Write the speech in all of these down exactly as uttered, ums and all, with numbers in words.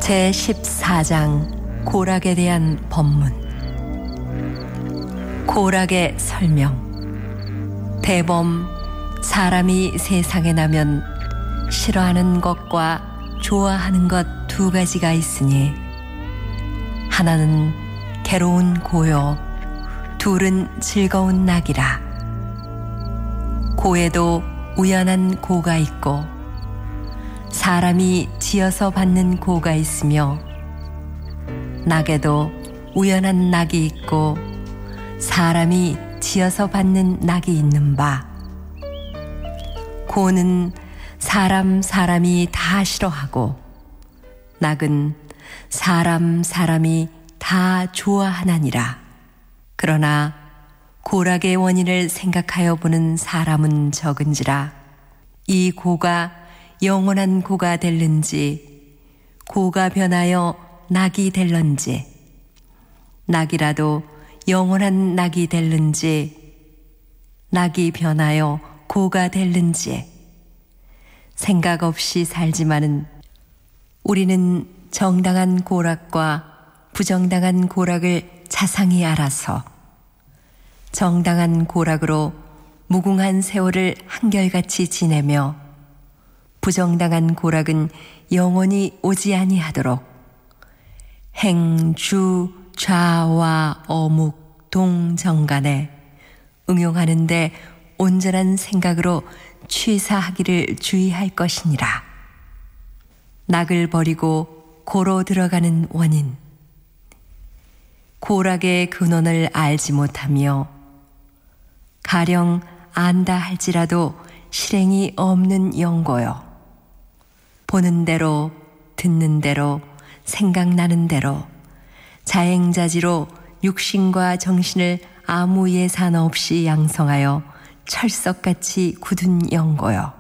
제십사 장 고락에 대한 법문. 고락의 설명. 대범, 사람이 세상에 나면 싫어하는 것과 좋아하는 것 두 가지가 있으니 하나는 괴로운 고요, 둘은 즐거운 낙이라. 고에도 우연한 고가 있고 사람이 지어서 받는 고가 있으며 낙에도 우연한 낙이 있고 사람이 지어서 받는 낙이 있는 바, 고는 사람 사람이 다 싫어하고 낙은 사람 사람이 다 좋아하나니라. 그러나 고락의 원인을 생각하여 보는 사람은 적은지라. 이 고가 영원한 고가 될는지 고가 변하여 낙이 될런지, 낙이라도 영원한 낙이 될는지 낙이 변하여 고가 될는지 생각 없이 살지만은 우리는 정당한 고락과 부정당한 고락을 자상히 알아서 정당한 고락으로 무궁한 세월을 한결같이 지내며 부정당한 고락은 영원히 오지 아니하도록 행주 좌와 어묵 동정간에 응용하는데 온전한 생각으로 취사하기를 주의할 것이니라. 낙을 버리고 고로 들어가는 원인. 고락의 근원을 알지 못하며 가령 안다 할지라도 실행이 없는 영고요. 보는 대로, 듣는 대로, 생각나는 대로 자행자지로 육신과 정신을 아무 예산 없이 양성하여 철석같이 굳은 영고요.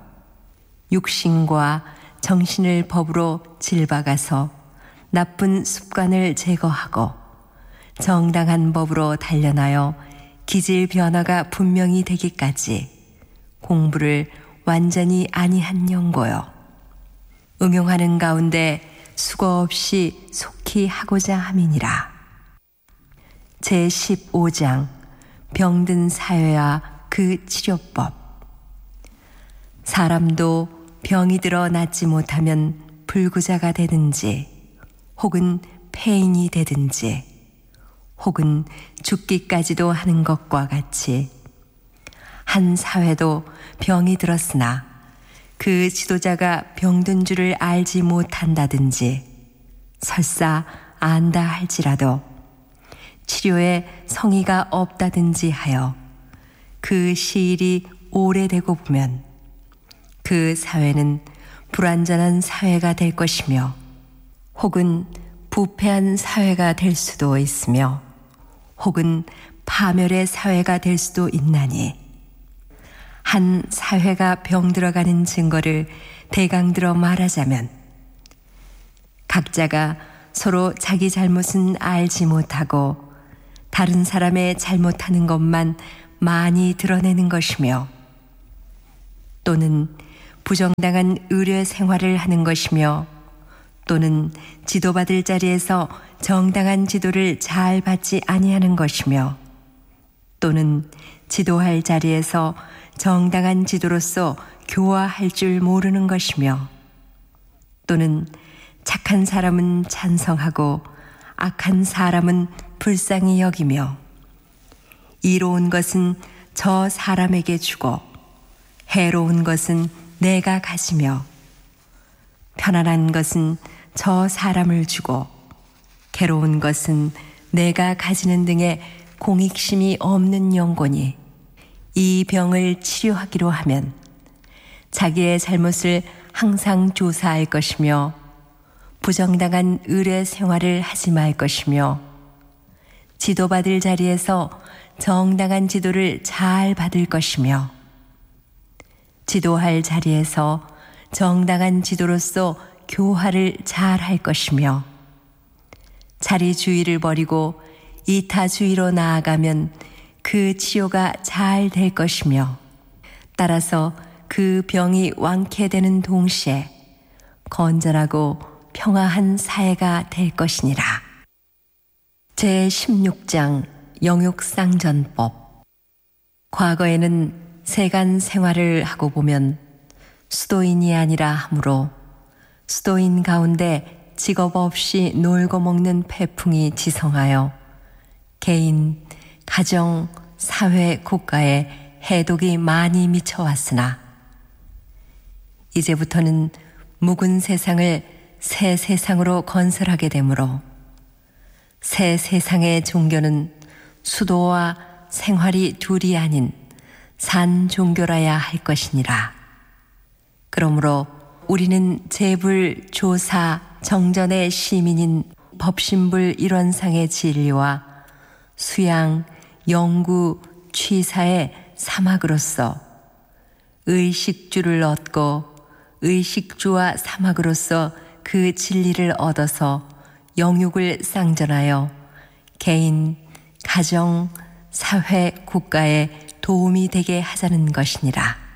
육신과 정신을 법으로 질박아서 나쁜 습관을 제거하고 정당한 법으로 단련하여 기질 변화가 분명히 되기까지 공부를 완전히 아니한 영고요. 응용하는 가운데 수고 없이 속히 하고자 함이니라. 제십오 장 병든 사회와 그 치료법. 사람도 병이 들어 낫지 못하면 불구자가 되든지 혹은 폐인이 되든지 혹은 죽기까지도 하는 것과 같이 한 사회도 병이 들었으나 그 지도자가 병든 줄을 알지 못한다든지 설사 안다 할지라도 치료에 성의가 없다든지 하여 그 시일이 오래되고 보면 그 사회는 불완전한 사회가 될 것이며 혹은 부패한 사회가 될 수도 있으며 혹은 파멸의 사회가 될 수도 있나니 한 사회가 병들어가는 증거를 대강들어 말하자면 각자가 서로 자기 잘못은 알지 못하고 다른 사람의 잘못하는 것만 많이 드러내는 것이며 또는 부정당한 의뢰 생활을 하는 것이며 또는 지도받을 자리에서 정당한 지도를 잘 받지 아니하는 것이며 또는 지도할 자리에서 정당한 지도로서 교화할 줄 모르는 것이며 또는 착한 사람은 찬성하고 악한 사람은 불쌍히 여기며 이로운 것은 저 사람에게 주고 해로운 것은 내가 가지며 편안한 것은 저 사람을 주고 괴로운 것은 내가 가지는 등의 공익심이 없는 영혼이 이 병을 치료하기로 하면 자기의 잘못을 항상 조사할 것이며 부정당한 의뢰 생활을 하지 말 것이며 지도받을 자리에서 정당한 지도를 잘 받을 것이며 지도할 자리에서 정당한 지도로서 교화를 잘 할 것이며 자리주의를 버리고 이타주의로 나아가면 그 치료가 잘 될 것이며 따라서 그 병이 완쾌되는 동시에 건전하고 평화한 사회가 될 것이니라. 제십육 장 영육상전법. 과거에는 세간 생활을 하고 보면 수도인이 아니라 하므로 수도인 가운데 직업 없이 놀고 먹는 패풍이 지성하여 개인, 가정, 사회, 국가에 해독이 많이 미쳐왔으나 이제부터는 묵은 세상을 새 세상으로 건설하게 되므로 새 세상의 종교는 수도와 생활이 둘이 아닌 산 종교라야 할 것이니라. 그러므로 우리는 재불, 조사, 정전의 시민인 법신불 일원상의 진리와 수양, 영구, 취사의 사막으로서 의식주를 얻고 의식주와 사막으로서 그 진리를 얻어서 영육을 쌍전하여 개인, 가정, 사회, 국가에 도움이 되게 하자는 것이니라.